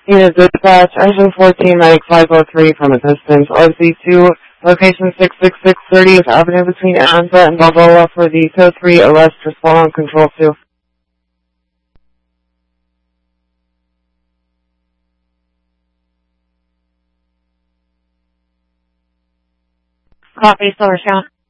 Unit dispatch, engine 14, medic 503 from assistance, RC2, location 66630th Avenue between Anza and Balboa for the code 3 arrest, respond on control 2. Copy, Solar Scout.